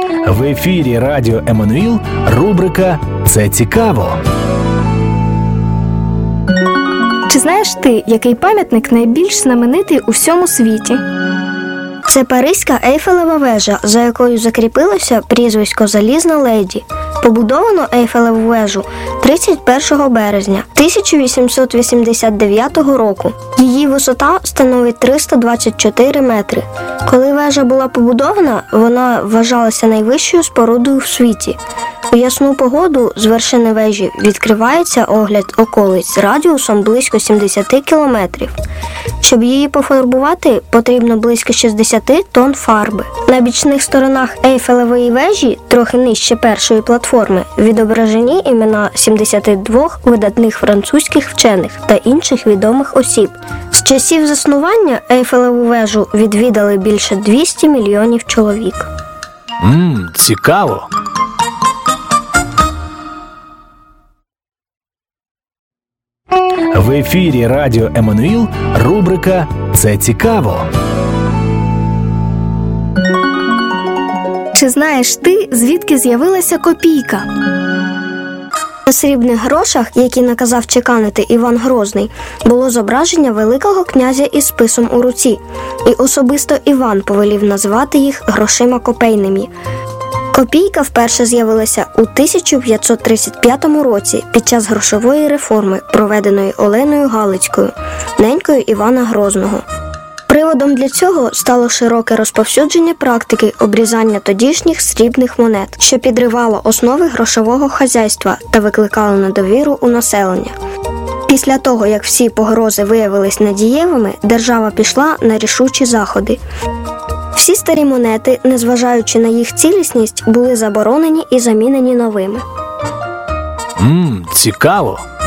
В ефірі Радіо Еммануїл рубрика «Це цікаво». Чи знаєш ти, який пам'ятник найбільш знаменитий у всьому світі? Це Паризька Ейфелева вежа, за якою закріпилося прізвисько «Залізна леді». Побудовано Ейфелеву вежу 31 березня 1889 року. Її висота становить 324 метри. Коли вежа була побудована, вона вважалася найвищою спорудою в світі. У ясну погоду з вершини вежі відкривається огляд околиць радіусом близько 70 кілометрів. Щоб її пофарбувати, потрібно близько 60 тонн фарби. На бічних сторонах Ейфелевої вежі, трохи нижче першої платформи, відображені імена 72 видатних французьких вчених та інших відомих осіб. З часів заснування Ейфелеву вежу відвідали більше 200 мільйонів чоловік. Цікаво! В ефірі Радіо Еммануїл рубрика «Це цікаво». Чи знаєш ти, звідки з'явилася копійка? На срібних грошах, які наказав чеканити Іван Грозний, було зображення Великого князя із списом у руці, і особисто Іван повелів назвати їх грошима копейними. Копійка вперше з'явилася у 1535 році під час грошової реформи, проведеної Оленою Галицькою, ненькою Івана Грозного. Приводом для цього стало широке розповсюдження практики обрізання тодішніх срібних монет, що підривало основи грошового хазяйства та викликало недовіру у населення. Після того, як всі погрози виявились недієвими, держава пішла на рішучі заходи. Всі старі монети, незважаючи на їх цілісність, були заборонені і замінені новими. Цікаво!